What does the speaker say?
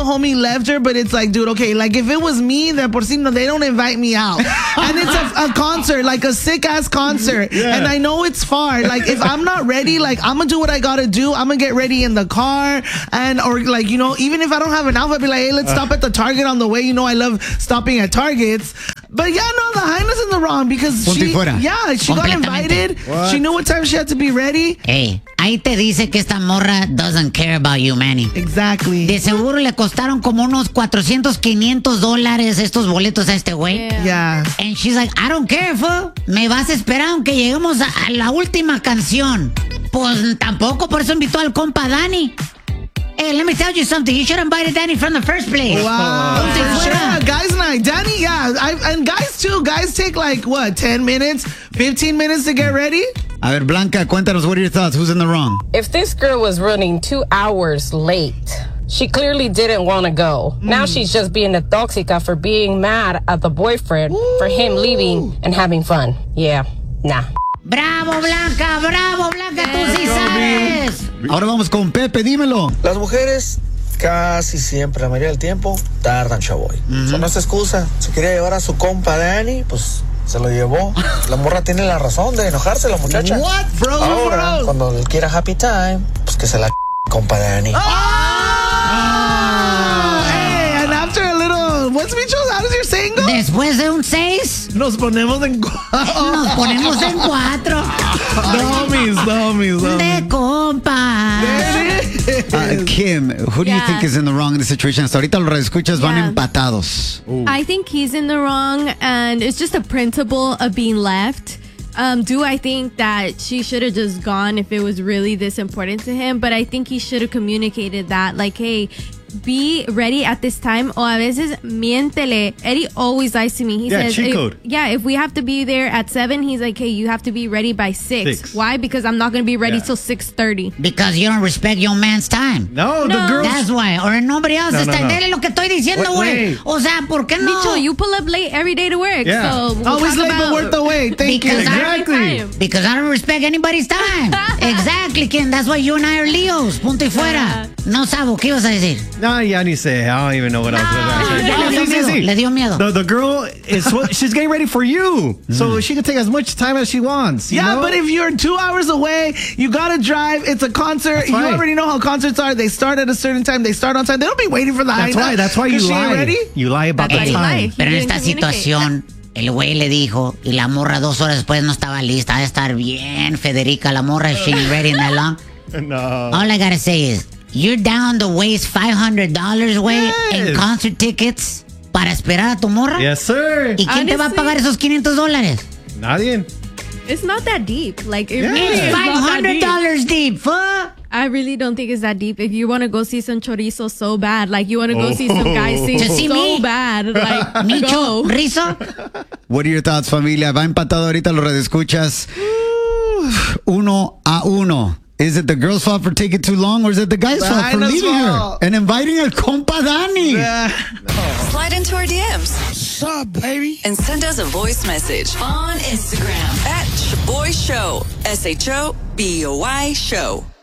homie left her, but it's like, dude, okay, like if it was me, then por si no, they don't invite me out. And it's a concert, like a sick-ass concert. Yeah. And I know it's far. Like, if I'm not ready, like, I'm going to do what I got to do. I'm going to get ready in the car. Or like, you know, even if I don't have an outfit, I'll be like, hey, let's stop at the Target on the way. You know, I love stopping at Targets. But yeah, no, the Jaina's in the wrong because she got invited. What? She knew what time she had to be ready. Hey, ahí te dice que esta morra doesn't care about you, Manny. Exactly. De seguro le costaron como unos $400, $500 estos boletos a este güey. Yeah. And she's like, I don't care, fool. Me vas a esperar aunque lleguemos a la última canción. Pues tampoco, por eso invitó al compa Danny. Hey, let me tell you something. You should have invited Danny from the first place. Wow. Sure. Guys night. Danny, yeah. And guys, too. Guys take like, what, 10 minutes, 15 minutes to get ready? A ver, Blanca, cuéntanos, what are your thoughts? Who's in the wrong? If this girl was running 2 hours late, she clearly didn't want to go. Now she's just being a toxica for being mad at the boyfriend for him leaving and having fun. Yeah, nah. Bravo, Blanca, tú sí sabes. Ahora vamos con Pepe, dímelo. Las mujeres casi siempre, la mayoría del tiempo, tardan, chavoy. Eso no es excusa. Si quería llevar a su compa Danny, pues se lo llevó. La morra tiene la razón de enojarse, la muchacha. What, bro? Ahora, cuando él quiera happy time, pues que se la compa Danny. Hey, and after a little, what's Micho? How does your saying go? Después de un 6, nos ponemos en 4. Nos ponemos en 4. Domis. De compa. Kim, who do you think is in the wrong in the situation? Hasta ahorita los radioescuchas van empatados. I think he's in the wrong, and it's just a principle of being left. I think that she should have just gone if it was really this important to him, but I think he should have communicated that, like, hey, be ready at this time. O a veces miéntele. Eddie always lies to me. He says, cheat code. If we have to be there at 7, he's like, hey, you have to be ready by 6. Why? Because I'm not going to be ready till 6:30. Because you don't respect your man's time. No, the girls. That's why. Or nobody else está. Dele lo que estoy diciendo, güey. O sea, ¿por qué no? Micho, you pull up late every day to work. Yeah. So we'll always late but worth the wait. Thank you. Exactly. Because I don't respect anybody's time. Exactly, Kim. That's why you and I are Leos. Punto y fuera. No sabo, ¿qué ibas a decir? No, ya ni sé. I don't even know what I was going to say. Le dio miedo. The girl she's getting ready for you. So she can take as much time as she wants. You know? But if you're 2 hours away, you got to drive. It's a concert. You already know how concerts are. They start at a certain time. They start on time. They don't be waiting for the That's why you lie. Ready? You lie about the time. Pero en esta situación, el güey le dijo, y la morra 2 horas después no estaba lista. Ha de estar bien, Federica. La morra, she ain't ready in that long. No. All I gotta say is, you're down to waste $500, güey, en concert tickets para esperar a tu morra. Yes, sir. ¿Y quién te va a pagar esos $500? Nadie. It's not that deep. Like, it really it's is $500 deep, fuck. I really don't think it's that deep. If you want to go see some chorizo so bad, like you want to go see some guys sing so bad, like Micho, go. Rizo. What are your thoughts, familia? Va empatado ahorita los radioescuchas 1-1. Is it the girl's fault for taking too long, or is it the guy's fault for leaving her and inviting her compa Danny? Slide into our DMs. What's up, baby? And send us a voice message on Instagram at Shoboy Show. SHOBOY Show.